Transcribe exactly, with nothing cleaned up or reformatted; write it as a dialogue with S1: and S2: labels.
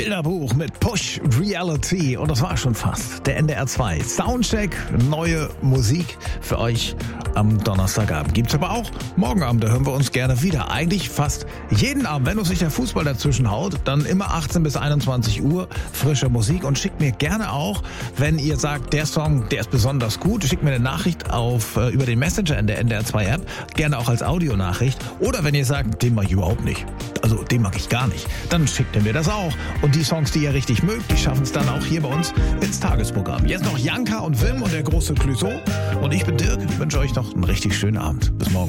S1: Bilderbuch mit Push Reality. Und das war schon fast der N D R zwei Soundcheck. Neue Musik für euch am Donnerstagabend. Gibt's aber auch morgen Abend. Da hören wir uns gerne wieder. Eigentlich fast jeden Abend. Wenn uns nicht der Fußball dazwischen haut, dann immer achtzehn bis einundzwanzig Uhr frische Musik. Und schickt mir gerne auch, wenn ihr sagt, der Song, der ist besonders gut, schickt mir eine Nachricht auf äh, über den Messenger in der N D R zwei App. Gerne auch als Audionachricht. Oder wenn ihr sagt, den mag ich überhaupt nicht. Also den mag ich gar nicht. Dann schickt ihr mir das auch. Und die Songs, die ihr richtig mögt, die schaffen es dann auch hier bei uns ins Tagesprogramm. Jetzt noch Janka und Wim und der große Clouseau. Und ich bin Dirk. Ich wünsche euch noch einen richtig schönen Abend. Bis morgen.